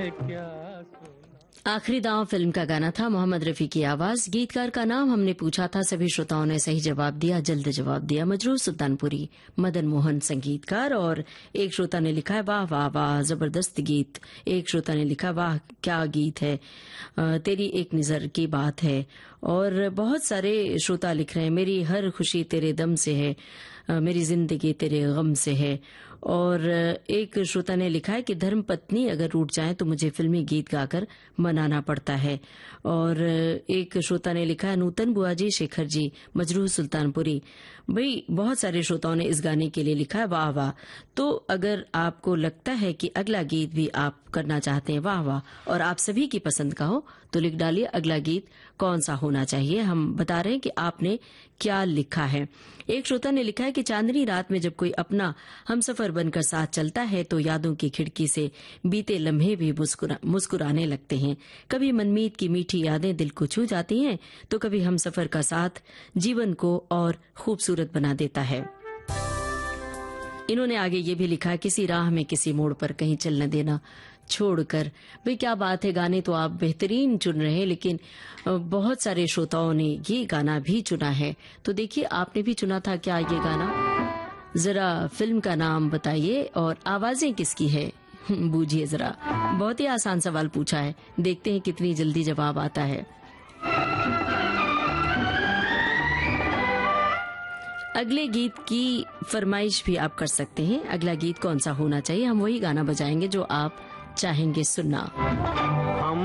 आखिरी दांव फिल्म का गाना था, मोहम्मद रफी की आवाज। गीतकार का नाम हमने पूछा था, सभी श्रोताओं ने सही जवाब दिया, जल्द जवाब दिया। मजरूर सुल्तानपुरी, मदन मोहन संगीतकार। और एक श्रोता ने लिखा है वाह वाह वाह, जबरदस्त गीत। एक श्रोता ने लिखा वाह क्या गीत है, तेरी एक नजर की बात है। और बहुत सारे श्रोता लिख रहे हैं मेरी हर खुशी तेरे दम से है, मेरी जिंदगी तेरे गम से है। और एक श्रोता ने लिखा है कि धर्म पत्नी अगर रूठ जाए तो मुझे फिल्मी गीत गाकर मनाना पड़ता है। और एक श्रोता ने लिखा है नूतन बुआ जी, शेखर जी, मजरूह सुल्तानपुरी। भाई बहुत सारे श्रोताओं ने इस गाने के लिए लिखा है वाह वाह। तो अगर आपको लगता है कि अगला गीत भी आप करना चाहते हैं वाह वाह और आप सभी की पसंद का हो तो लिख डालिए अगला गीत कौन सा होना चाहिए। हम बता रहे हैं कि आपने क्या लिखा है। एक श्रोता ने लिखा है कि चांदनी रात में जब कोई अपना हमसफर बनकर साथ चलता है तो यादों की खिड़की से बीते लम्हे भी मुस्कुराने लगते हैं। कभी मनमीत की मीठी यादें दिल को छू जाती हैं तो कभी हमसफर का साथ जीवन को और खूबसूरत बना देता है। इन्होंने आगे ये भी लिखा, किसी राह में किसी मोड़ पर कहीं चलने देना छोड़कर। भाई क्या बात है, गाने तो आप बेहतरीन चुन रहे हैं, लेकिन बहुत सारे श्रोताओं ने ये गाना भी चुना है। तो देखिए आपने भी चुना था क्या ये गाना, जरा फिल्म का नाम बताइए और आवाजें किसकी है बूझिए जरा। बहुत ही आसान सवाल पूछा है, देखते हैं कितनी जल्दी जवाब आता है। अगले गीत की फरमाइश भी आप कर सकते हैं। अगला गीत कौन सा होना चाहिए, हम वही गाना बजाएंगे जो आप चाहेंगे सुनना।